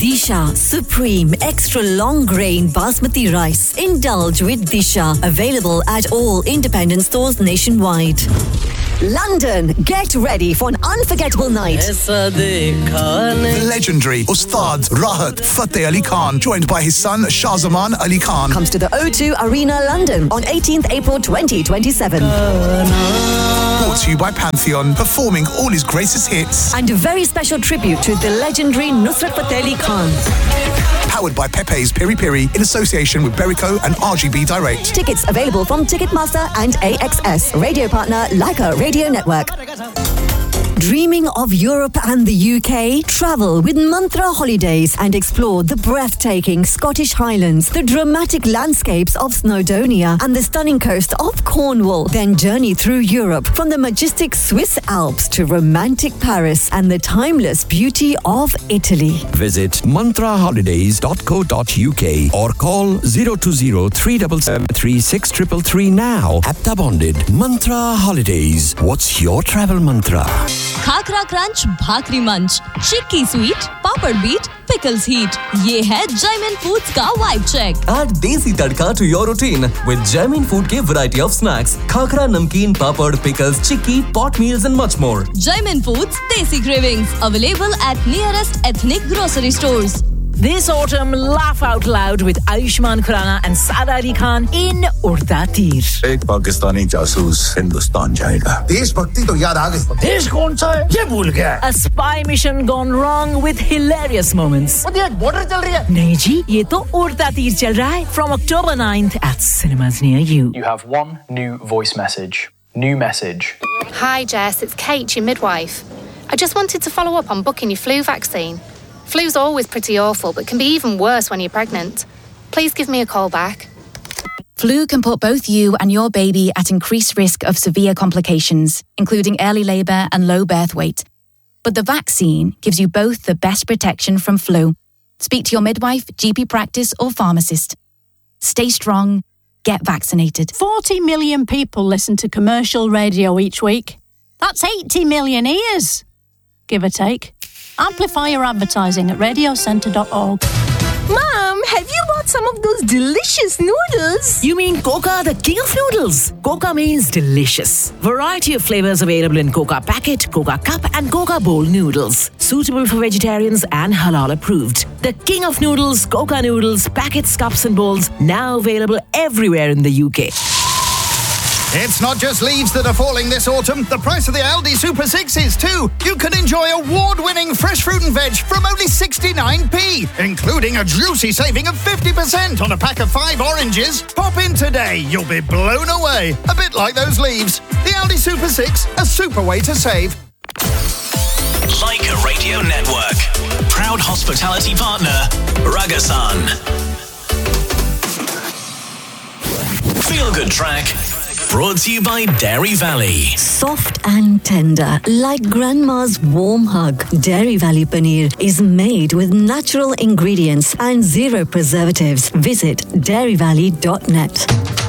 Disha Supreme Extra Long Grain Basmati Rice. Indulge with Disha. Available at all independent stores nationwide. London, get ready for an unforgettable night. The legendary Ustad Rahat Fateh Ali Khan, joined by his son Shahzaman Ali Khan, comes to the O2 Arena, London on 18th April 2027. Brought to you by Pantheon, performing all his greatest hits. And a very special tribute to the legendary Nusrat Fateh Ali Khan. Powered by Pepe's Piri Piri in association with Berico and RGB Direct. Tickets available from Ticketmaster and AXS. Radio partner Leica Radio Network. Dreaming of Europe and the UK? Travel with Mantra Holidays and explore the breathtaking Scottish Highlands, the dramatic landscapes of Snowdonia and the stunning coast of Cornwall. Then journey through Europe from the majestic Swiss Alps to romantic Paris and the timeless beauty of Italy. Visit mantraholidays.co.uk or call 020-377-36333 now. Apta bonded. Mantra Holidays. What's your travel mantra? Khakhra crunch, भाकरी मंच, चिक्की sweet, पापड़ beat, pickles heat. ये है Jaimin Foods का vibe check. Add desi tadka to your routine with Jaimin Food के variety of snacks, khakra, namkeen, papad, pickles, chikki, pot meals and much more. Jaimin Foods Desi Cravings, available at nearest ethnic grocery stores. This autumn, laugh out loud with Ayushmann Khurrana and Saad Ali Khan in Urda Teer. एक पाकिस्तानी जासूस हिंदुस्तान जाएगा. देशभक्ति तो याद आ गई. देश कौन सा है? ये भूल गया. A spy mission gone wrong with hilarious moments. ये border चल रही है. नहीं जी, ये तो Urda Teer चल रहा है. From October 9th at cinemas near you. You have one new voice message. New message. Hi Jess, it's Kate, your midwife. I just wanted to follow up on booking your flu vaccine. Flu's always pretty awful, but can be even worse when you're pregnant. Please give me a call back. Flu can put both you and your baby at increased risk of severe complications, including early labour and low birth weight. But the vaccine gives you both the best protection from flu. Speak to your midwife, GP practice or pharmacist. Stay strong. Get vaccinated. 40 million people listen to commercial radio each week. That's 80 million ears, give or take. Amplify your advertising at radiocentre.org. Mom, have you bought some of those delicious noodles? You mean Coca, the king of noodles? Coca means delicious. Variety of flavors available in Coca Packet, Coca Cup and Coca Bowl noodles. Suitable for vegetarians and halal approved. The king of noodles, Coca noodles, packets, cups and bowls, now available everywhere in the UK. It's not just leaves that are falling this autumn. The price of the Aldi Super 6 is too. You can enjoy award-winning fresh fruit and veg from only 69p, including a juicy saving of 50% on a pack of 5 oranges. Pop in today. You'll be blown away. A bit like those leaves. The Aldi Super 6, a super way to save. Leica Radio Network. Proud hospitality partner, Ragasan. Feel Good Track. Brought to you by Dairy Valley. Soft and tender, like grandma's warm hug. Dairy Valley Paneer is made with natural ingredients and zero preservatives. Visit dairyvalley.net.